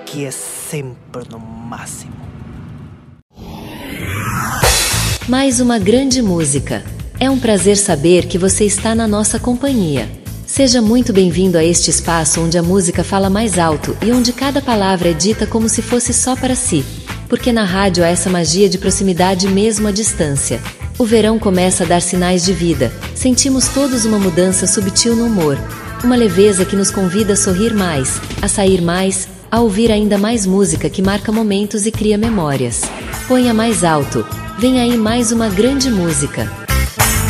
aqui é sempre no máximo. Mais uma grande música. É um prazer saber que você está na nossa companhia. Seja muito bem-vindo a este espaço onde a música fala mais alto e onde cada palavra é dita como se fosse só para si. Porque na rádio há essa magia de proximidade mesmo à distância. O verão começa a dar sinais de vida. Sentimos todos uma mudança sutil no humor. Uma leveza que nos convida a sorrir mais, a sair mais, a ouvir ainda mais música que marca momentos e cria memórias. Ponha mais alto. Vem aí mais uma grande música.